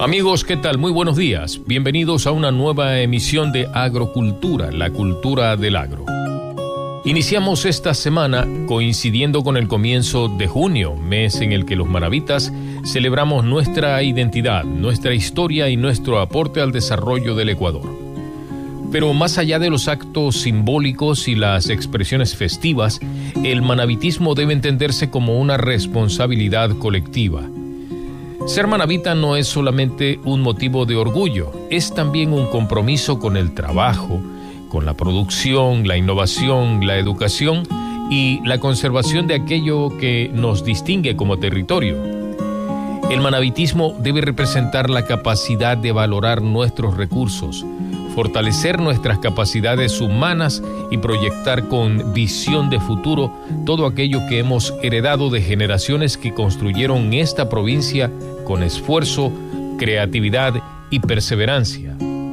Amigos, ¿qué tal? Muy buenos días. Bienvenidos a una nueva emisión de Agrocultura, la cultura del agro. Iniciamos esta semana coincidiendo con el comienzo de junio, mes en el que los manabitas celebramos nuestra identidad, nuestra historia y nuestro aporte al desarrollo del Ecuador. Pero más allá de los actos simbólicos y las expresiones festivas, el manabitismo debe entenderse como una responsabilidad colectiva. Ser manabita no es solamente un motivo de orgullo, es también un compromiso con el trabajo, con la producción, la innovación, la educación y la conservación de aquello que nos distingue como territorio. El manabitismo debe representar la capacidad de valorar nuestros recursos, fortalecer nuestras capacidades humanas y proyectar con visión de futuro todo aquello que hemos heredado de generaciones que construyeron esta provincia con esfuerzo, creatividad y perseverancia.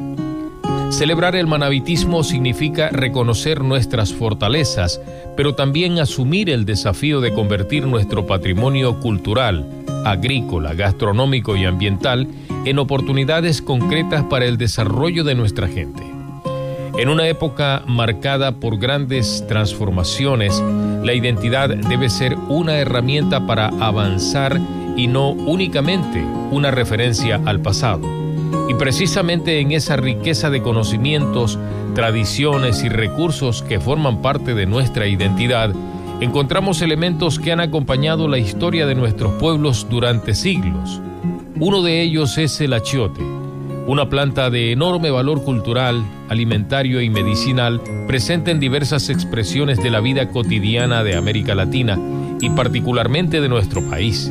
Celebrar el manabitismo significa reconocer nuestras fortalezas, pero también asumir el desafío de convertir nuestro patrimonio cultural, agrícola, gastronómico y ambiental en oportunidades concretas para el desarrollo de nuestra gente. En una época marcada por grandes transformaciones, la identidad debe ser una herramienta para avanzar y no únicamente una referencia al pasado. Y precisamente en esa riqueza de conocimientos, tradiciones y recursos que forman parte de nuestra identidad, encontramos elementos que han acompañado la historia de nuestros pueblos durante siglos. Uno de ellos es el achiote, una planta de enorme valor cultural, alimentario y medicinal, presente en diversas expresiones de la vida cotidiana de América Latina y particularmente de nuestro país.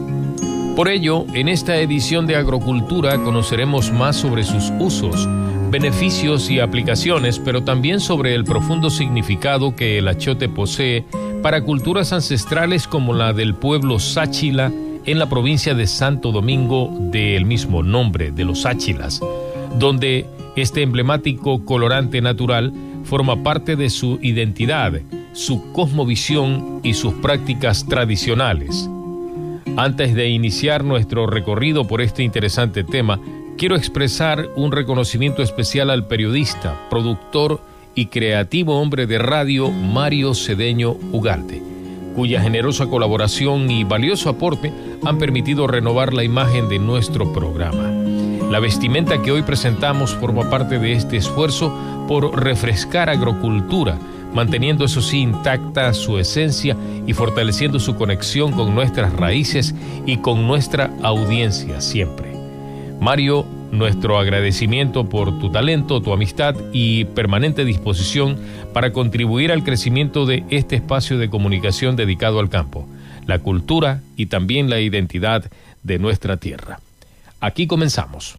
Por ello, en esta edición de Agrocultura conoceremos más sobre sus usos, beneficios y aplicaciones, pero también sobre el profundo significado que el achiote posee para culturas ancestrales como la del pueblo Sáchila en la provincia de Santo Domingo del mismo nombre, de los Sáchilas, donde este emblemático colorante natural forma parte de su identidad, su cosmovisión y sus prácticas tradicionales. Antes de iniciar nuestro recorrido por este interesante tema, quiero expresar un reconocimiento especial al periodista, productor y creativo hombre de radio Mario Cedeño Ugarte, cuya generosa colaboración y valioso aporte han permitido renovar la imagen de nuestro programa. La vestimenta que hoy presentamos forma parte de este esfuerzo por refrescar Agrocultura, manteniendo eso sí intacta su esencia y fortaleciendo su conexión con nuestras raíces y con nuestra audiencia siempre. Mario, nuestro agradecimiento por tu talento, tu amistad y permanente disposición para contribuir al crecimiento de este espacio de comunicación dedicado al campo, la cultura y también la identidad de nuestra tierra. Aquí comenzamos.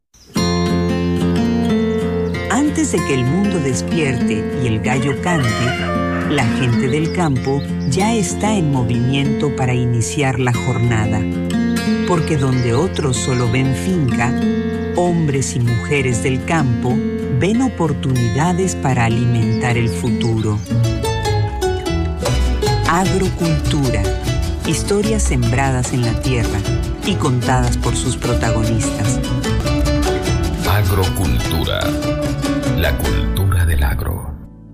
Antes de que el mundo despierte y el gallo cante, la gente del campo ya está en movimiento para iniciar la jornada. Porque donde otros solo ven finca, hombres y mujeres del campo ven oportunidades para alimentar el futuro. Agrocultura. Historias sembradas en la tierra y contadas por sus protagonistas. Agrocultura. La cultura del agro.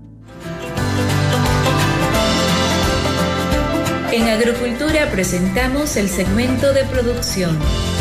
En Agrocultura presentamos el segmento de producción.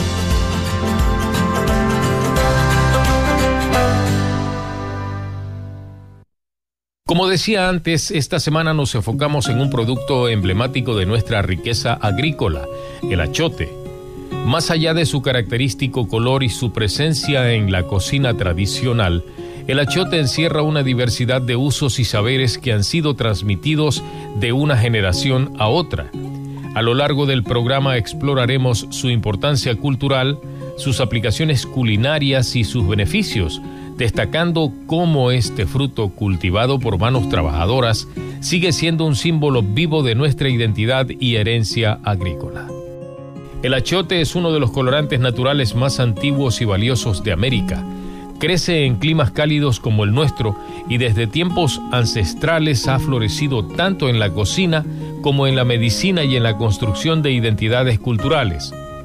Como decía antes, esta semana nos enfocamos en un producto emblemático de nuestra riqueza agrícola, el achiote. Más allá de su característico color y su presencia en la cocina tradicional, el achiote encierra una diversidad de usos y saberes que han sido transmitidos de una generación a otra. A lo largo del programa exploraremos su importancia cultural, sus aplicaciones culinarias y sus beneficios, destacando cómo este fruto cultivado por manos trabajadoras sigue siendo un símbolo vivo de nuestra identidad y herencia agrícola. El achiote es uno de los colorantes naturales más antiguos y valiosos de América. Crece en climas cálidos como el nuestro y desde tiempos ancestrales ha florecido tanto en la cocina como en la medicina y en la construcción de identidades culturales.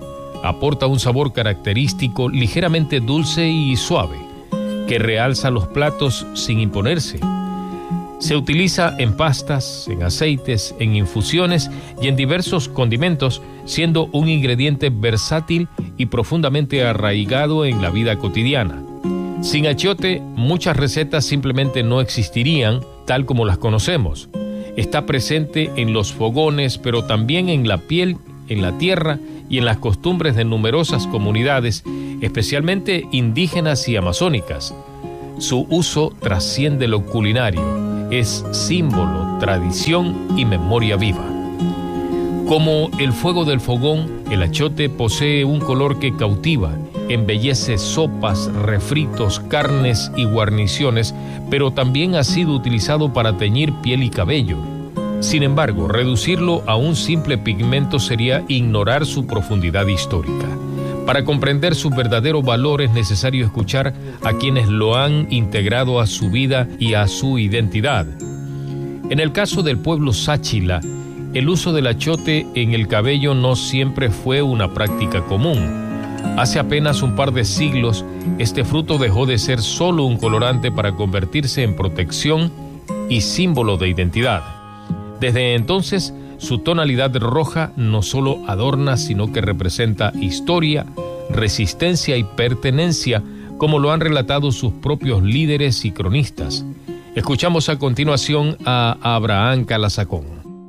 aporta un sabor característico ligeramente dulce y suave, que realza los platos sin imponerse. Se utiliza en pastas, en aceites, en infusiones y en diversos condimentos, siendo un ingrediente versátil y profundamente arraigado en la vida cotidiana. Sin achiote, muchas recetas simplemente no existirían tal como las conocemos. Está presente en los fogones, pero también en la piel, en la tierra y en las costumbres de numerosas comunidades, especialmente indígenas y amazónicas. Su uso trasciende lo culinario. Es símbolo, tradición y memoria viva. Como el fuego del fogón, el achiote posee un color que cautiva, embellece sopas, refritos, carnes y guarniciones, pero también ha sido utilizado para teñir piel y cabello. Sin embargo, reducirlo a un simple pigmento sería ignorar su profundidad histórica. Para comprender su verdadero valor es necesario escuchar a quienes lo han integrado a su vida y a su identidad. En el caso del pueblo sáchila, el uso del achiote en el cabello no siempre fue una práctica común. Hace apenas un par de siglos, este fruto dejó de ser solo un colorante para convertirse en protección y símbolo de identidad. Desde entonces, su tonalidad roja no solo adorna, sino que representa historia, resistencia y pertenencia, como lo han relatado sus propios líderes y cronistas. Escuchamos a continuación a Abraham Calazacón.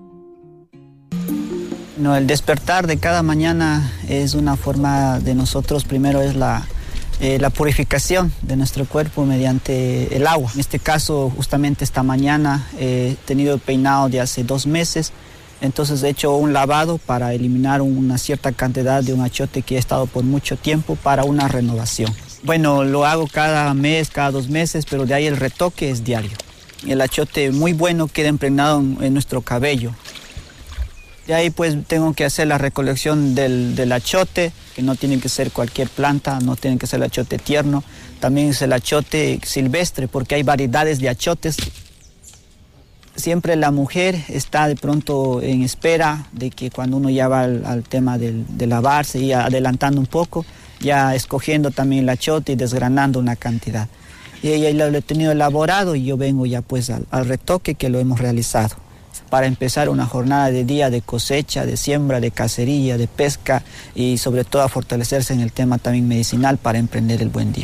No, el despertar de cada mañana es una forma de nosotros, primero es la purificación de nuestro cuerpo mediante el agua. En este caso, justamente esta mañana he tenido el peinado de hace 2 meses, entonces he hecho un lavado para eliminar una cierta cantidad de un achiote que he estado por mucho tiempo para una renovación. Bueno, lo hago cada mes, cada 2 meses, pero de ahí el retoque es diario. El achiote muy bueno queda impregnado en nuestro cabello. De ahí pues tengo que hacer la recolección del achiote, que no tiene que ser cualquier planta, no tiene que ser el achiote tierno, también es el achiote silvestre, porque hay variedades de achiotes. Siempre la mujer está de pronto en espera de que cuando uno ya va al tema de lavarse y adelantando un poco, ya escogiendo también el achiote y desgranando una cantidad. Y ella lo he tenido elaborado y yo vengo ya pues al retoque que lo hemos realizado, para empezar una jornada de día de cosecha, de siembra, de cacería, de pesca y sobre todo a fortalecerse en el tema también medicinal para emprender el buen día.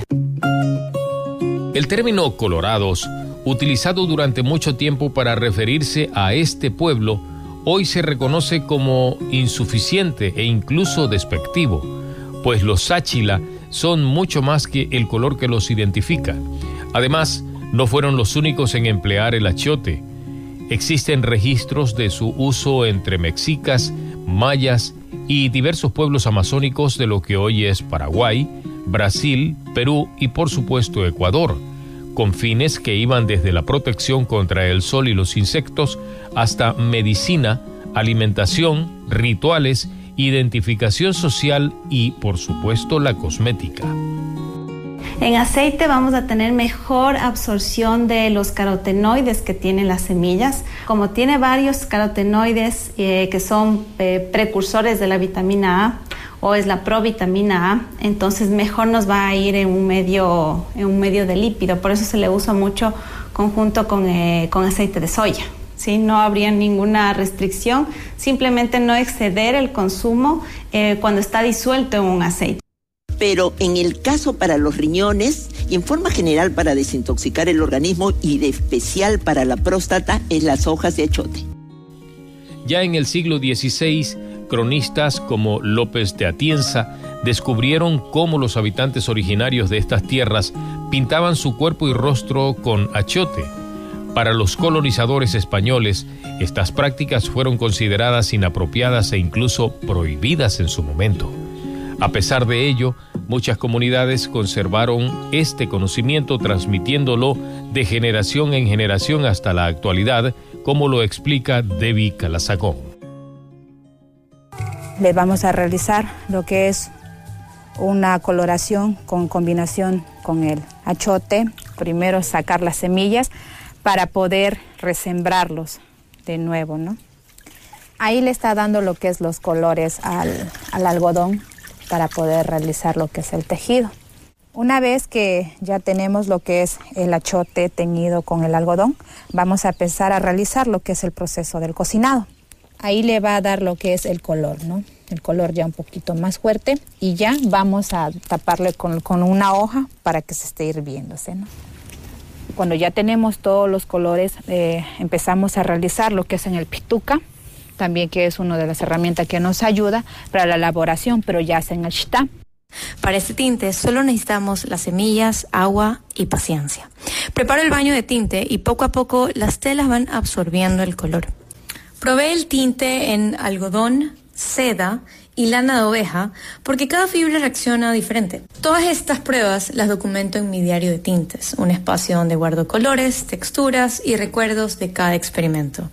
El término colorados, utilizado durante mucho tiempo para referirse a este pueblo, hoy se reconoce como insuficiente e incluso despectivo, pues los sáchila son mucho más que el color que los identifica. Además, no fueron los únicos en emplear el achiote. Existen registros de su uso entre mexicas, mayas y diversos pueblos amazónicos de lo que hoy es Paraguay, Brasil, Perú y por supuesto Ecuador, con fines que iban desde la protección contra el sol y los insectos hasta medicina, alimentación, rituales, identificación social y por supuesto la cosmética. En aceite vamos a tener mejor absorción de los carotenoides que tienen las semillas. Como tiene varios carotenoides que son precursores de la vitamina A o es la provitamina A, entonces mejor nos va a ir en un medio de lípido. Por eso se le usa mucho conjunto con aceite de soya. ¿Sí? No habría ninguna restricción, simplemente no exceder el consumo cuando está disuelto en un aceite. Pero en el caso para los riñones y en forma general para desintoxicar el organismo y de especial para la próstata es las hojas de achiote. Ya en el siglo XVI, cronistas como López de Atienza descubrieron cómo los habitantes originarios de estas tierras pintaban su cuerpo y rostro con achiote. Para los colonizadores españoles, estas prácticas fueron consideradas inapropiadas e incluso prohibidas en su momento. A pesar de ello, muchas comunidades conservaron este conocimiento transmitiéndolo de generación en generación hasta la actualidad, como lo explica Debbie Calazacón. Le vamos a realizar lo que es una coloración con combinación con el achiote. Primero sacar las semillas para poder resembrarlos de nuevo, ¿no? Ahí le está dando lo que es los colores al algodón. para poder realizar lo que es el tejido. Una vez que ya tenemos lo que es el achote teñido con el algodón, vamos a empezar a realizar lo que es el proceso del cocinado. Ahí le va a dar lo que es el color, ¿no? El color ya un poquito más fuerte y ya vamos a taparle con una hoja para que se esté hirviéndose, ¿no? Cuando ya tenemos todos los colores, empezamos a realizar lo que es en el pituca, también que es una de las herramientas que nos ayuda para la elaboración, pero ya es en el chitá. Para este tinte solo necesitamos las semillas, agua y paciencia. Preparo el baño de tinte y poco a poco las telas van absorbiendo el color. Probé el tinte en algodón, seda y lana de oveja porque cada fibra reacciona diferente. Todas estas pruebas las documento en mi diario de tintes, un espacio donde guardo colores, texturas y recuerdos de cada experimento.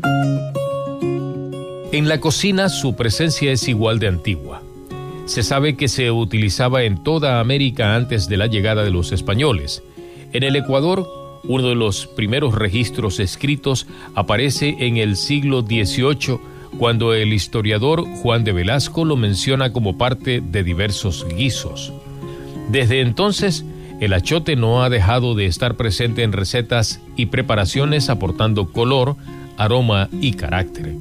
En la cocina su presencia es igual de antigua. Se sabe que se utilizaba en toda América antes de la llegada de los españoles. En el Ecuador, uno de los primeros registros escritos aparece en el siglo XVIII, cuando el historiador Juan de Velasco lo menciona como parte de diversos guisos. Desde entonces, el achote no ha dejado de estar presente en recetas y preparaciones, aportando color, aroma y carácter.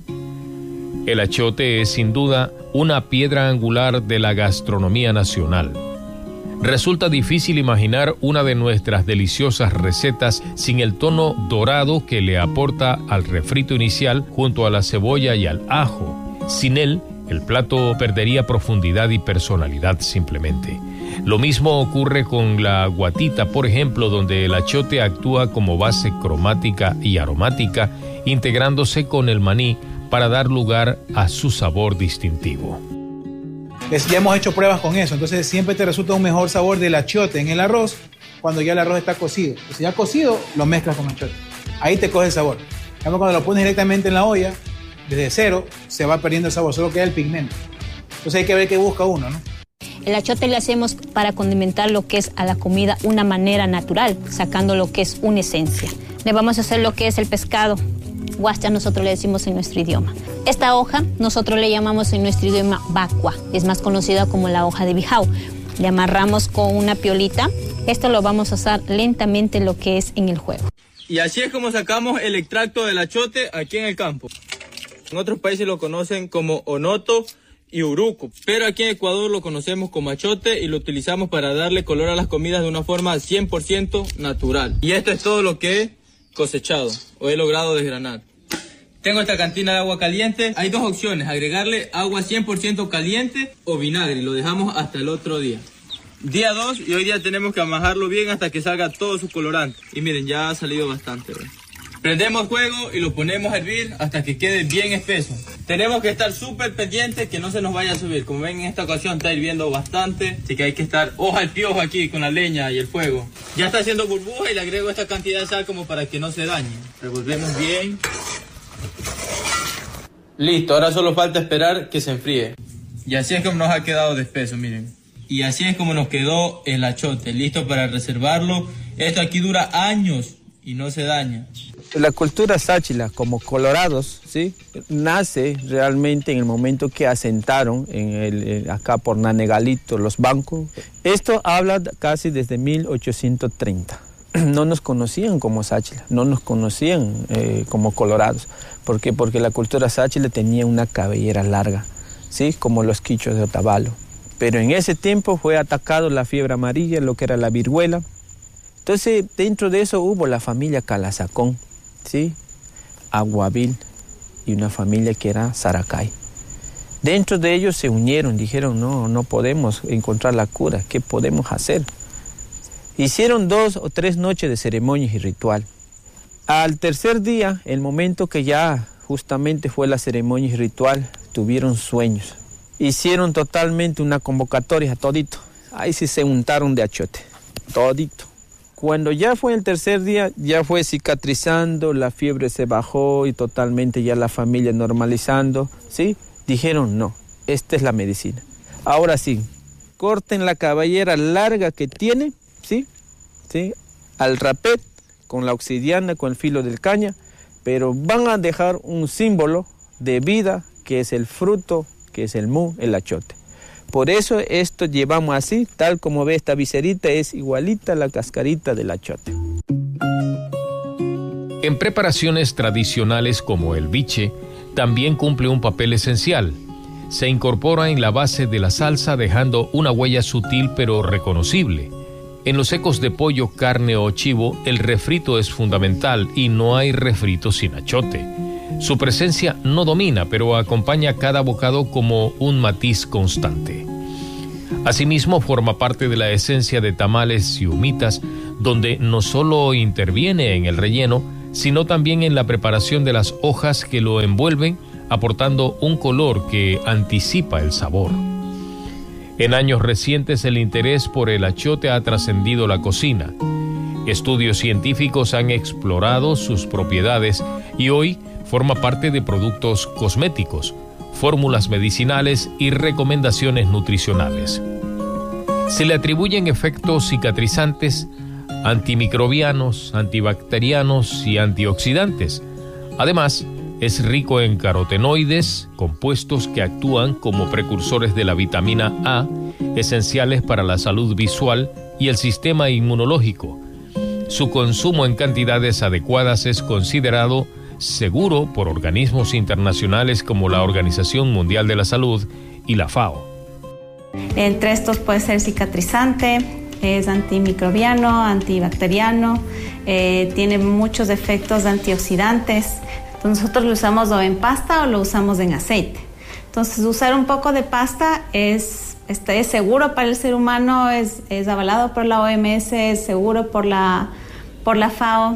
El achote es sin duda una piedra angular de la gastronomía nacional. Resulta difícil imaginar una de nuestras deliciosas recetas sin el tono dorado que le aporta al refrito inicial junto a la cebolla y al ajo. Sin él, el plato perdería profundidad y personalidad simplemente. Lo mismo ocurre con la guatita, por ejemplo, donde el achote actúa como base cromática y aromática, integrándose con el maní para dar lugar a su sabor distintivo. Ya hemos hecho pruebas con eso, entonces siempre te resulta un mejor sabor del achote en el arroz cuando ya el arroz está cocido. Entonces ya cocido, lo mezclas con achote. Ahí te coge el sabor. Cuando lo pones directamente en la olla, desde cero, se va perdiendo el sabor, solo queda el pigmento. Entonces hay que ver qué busca uno, ¿no? El achote le hacemos para condimentar lo que es a la comida una manera natural, sacando lo que es una esencia. Le vamos a hacer lo que es el pescado. Huascha nosotros le decimos en nuestro idioma. Esta hoja nosotros le llamamos en nuestro idioma bacua, es más conocida como la hoja de bijao. Le amarramos con una piolita. Esto lo vamos a usar lentamente lo que es en el juego. Y así es como sacamos el extracto del achote aquí en el campo. En otros países lo conocen como onoto y uruco, pero aquí en Ecuador lo conocemos como achote y lo utilizamos para darle color a las comidas de una forma 100% natural. Y esto es todo lo que he cosechado o he logrado desgranar. Tengo esta cantina de agua caliente. Hay dos opciones, agregarle agua 100% caliente o vinagre. Lo dejamos hasta el otro día. Día 2 y hoy día tenemos que amajarlo bien hasta que salga todo su colorante. Y miren, ya ha salido bastante. ¿Ven? Prendemos fuego y lo ponemos a hervir hasta que quede bien espeso. Tenemos que estar súper pendientes que no se nos vaya a subir. Como ven, en esta ocasión está hirviendo bastante, así que hay que estar hoja al piojo aquí con la leña y el fuego. Ya está haciendo burbuja y le agrego esta cantidad de sal como para que no se dañe. Revolvemos bien. Listo, ahora solo falta esperar que se enfríe. Y así es como nos ha quedado de espeso, miren. Y así es como nos quedó el achote, listo para reservarlo. Esto aquí dura años y no se daña. La cultura sáchila, como colorados, ¿sí?, nace realmente en el momento que asentaron acá por Nanegalito, los bancos. Esto habla casi desde 1830. No nos conocían como sáchila, no nos conocían como colorados. ¿Por qué? Porque la cultura sáchila tenía una cabellera larga, ¿sí?, como los quichos de Otavalo. Pero en ese tiempo fue atacado la fiebre amarilla, lo que era la viruela. Entonces, dentro de eso hubo la familia Calazacón, ¿sí?, Aguavil y una familia que era Saracay. Dentro de ellos se unieron, dijeron, no podemos encontrar la cura, ¿qué podemos hacer? Hicieron 2 o 3 noches de ceremonias y ritual. Al tercer día, el momento que ya justamente fue la ceremonia y ritual, tuvieron sueños. Hicieron totalmente una convocatoria a todito. Ahí sí se untaron de achote, todito. Cuando ya fue el tercer día, ya fue cicatrizando, la fiebre se bajó y totalmente ya la familia normalizando, ¿sí? Dijeron, no, esta es la medicina. Ahora sí, corten la cabellera larga que tiene, ¿sí? Al rapet, con la obsidiana, con el filo del caña, pero van a dejar un símbolo de vida que es el fruto, que es el mu, el achote. Por eso esto llevamos así, tal como ve esta viserita, es igualita a la cascarita del achote. En preparaciones tradicionales como el biche, también cumple un papel esencial. Se incorpora en la base de la salsa dejando una huella sutil pero reconocible. En los secos de pollo, carne o chivo, el refrito es fundamental y no hay refrito sin achote. Su presencia no domina, pero acompaña cada bocado como un matiz constante. Asimismo, forma parte de la esencia de tamales y humitas, donde no solo interviene en el relleno, sino también en la preparación de las hojas que lo envuelven, aportando un color que anticipa el sabor. En años recientes el interés por el achote ha trascendido la cocina. Estudios científicos han explorado sus propiedades y hoy forma parte de productos cosméticos, fórmulas medicinales y recomendaciones nutricionales. Se le atribuyen efectos cicatrizantes, antimicrobianos, antibacterianos y antioxidantes. Además, es rico en carotenoides, compuestos que actúan como precursores de la vitamina A, esenciales para la salud visual y el sistema inmunológico. Su consumo en cantidades adecuadas es considerado seguro por organismos internacionales como la Organización Mundial de la Salud y la FAO. Entre estos puede ser cicatrizante, es antimicrobiano, antibacteriano, tiene muchos efectos antioxidantes. Nosotros lo usamos o en pasta o lo usamos en aceite. Entonces, usar un poco de pasta es seguro para el ser humano, es avalado por la OMS, es seguro por la FAO.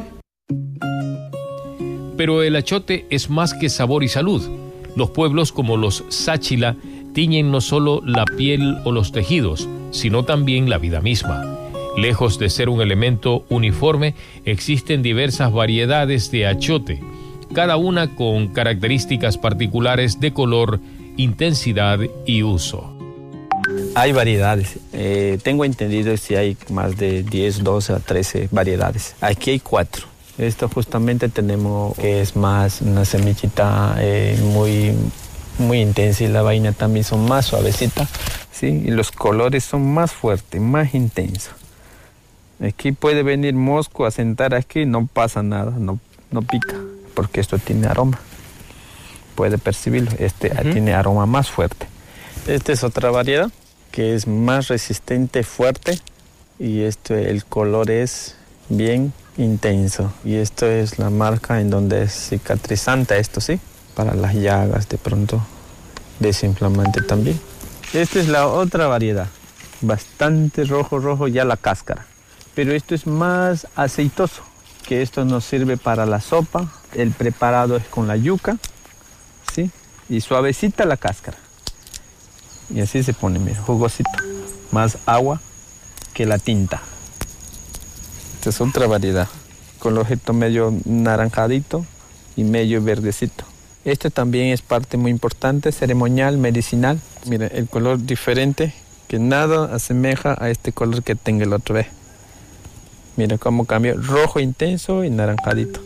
Pero el achote es más que sabor y salud. Los pueblos como los Sáchila tiñen no solo la piel o los tejidos, sino también la vida misma. Lejos de ser un elemento uniforme, existen diversas variedades de achote, cada una con características particulares de color, intensidad y uso. Hay variedades. Tengo entendido si hay más de 10, 12 o 13 variedades. Aquí hay 4. Esto justamente tenemos que es más una semillita muy intensa y la vaina también son más suavecita, ¿sí? Y los colores son más fuertes, más intensos. Aquí puede venir mosco a sentar aquí, no pasa nada, no pica, porque esto tiene aroma. Puede percibirlo, tiene aroma más fuerte. Esta es otra variedad que es más resistente, fuerte, y el color es bien intenso. Y esto es la marca en donde es cicatrizante, esto sí, para las llagas de pronto, desinflamante también. Esta es la otra variedad, bastante rojo ya la cáscara, pero esto es más aceitoso, que esto nos sirve para la sopa. El preparado es con la yuca, ¿sí? Y suavecita la cáscara. Y así se pone, mira, jugosito, más agua que la tinta. Esta es otra variedad, con el objeto medio naranjadito y medio verdecito. Este también es parte muy importante, ceremonial, medicinal. Mira, el color diferente, que nada asemeja a este color que tenga el otro vez. Mira cómo cambia, rojo intenso y naranjadito.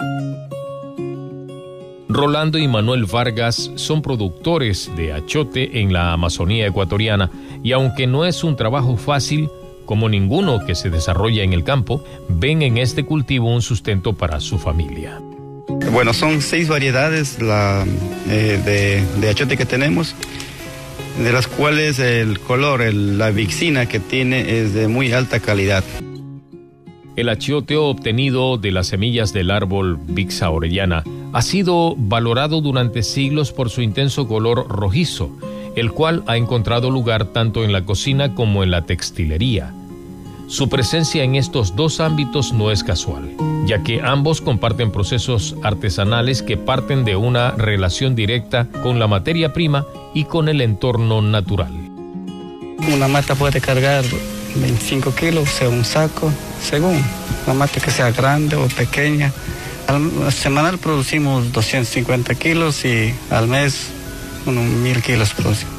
Rolando y Manuel Vargas son productores de achote en la Amazonía ecuatoriana y aunque no es un trabajo fácil, como ninguno que se desarrolla en el campo, ven en este cultivo un sustento para su familia. Bueno, son 6 variedades de achote que tenemos, de las cuales el color, la vixina que tiene es de muy alta calidad. El achote obtenido de las semillas del árbol Vixa orellana ha sido valorado durante siglos por su intenso color rojizo, el cual ha encontrado lugar tanto en la cocina como en la textilería. Su presencia en estos dos ámbitos no es casual, ya que ambos comparten procesos artesanales que parten de una relación directa con la materia prima y con el entorno natural. Una mata puede cargar 25 kilos, o sea, un saco, según la mata que sea grande o pequeña. Semanal producimos 250 kilos y al mes unos 1,000 kilos producimos.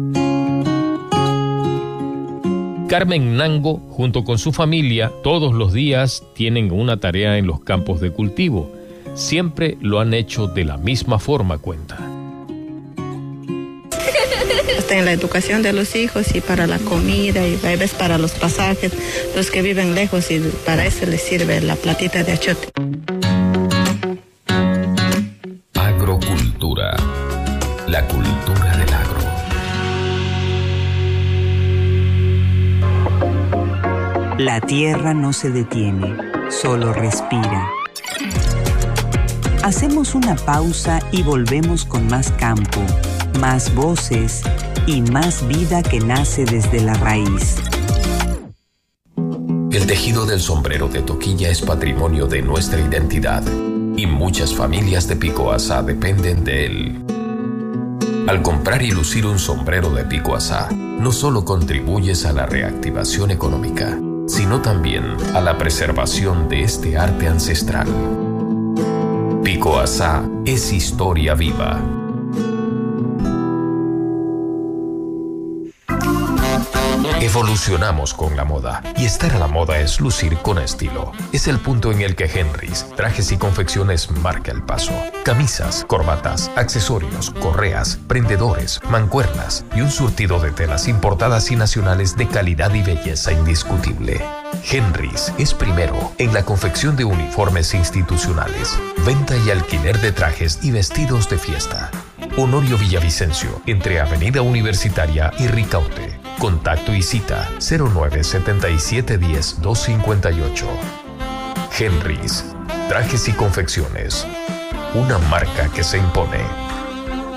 Carmen Nango, junto con su familia, todos los días tienen una tarea en los campos de cultivo. Siempre lo han hecho de la misma forma, cuenta. hasta en la educación de los hijos y para la comida y a veces para los pasajes, los que viven lejos, y para eso les sirve la platita de achote. Agrocultura, la cultura del agro. La tierra no se detiene, solo respira. Hacemos una pausa y volvemos con más campo, más voces y más vida que nace desde la raíz. El tejido del sombrero de Toquilla es patrimonio de nuestra identidad y muchas familias de Pico Asá dependen de él. Al comprar y lucir un sombrero de Pico Asá, no solo contribuyes a la reactivación económica, sino también a la preservación de este arte ancestral. Pico Asá es historia viva. Evolucionamos con la moda y estar a la moda es lucir con estilo. Es el punto en el que Henrys Trajes y Confecciones marca el paso. Camisas, corbatas, accesorios, correas, prendedores, mancuernas y un surtido de telas importadas y nacionales de calidad y belleza indiscutible. Henrys es primero en la confección de uniformes institucionales, venta y alquiler de trajes y vestidos de fiesta. Honorio Villavicencio, entre Avenida Universitaria y Ricaute. Contacto y cita 097710-258. Henrys Trajes y Confecciones, una marca que se impone.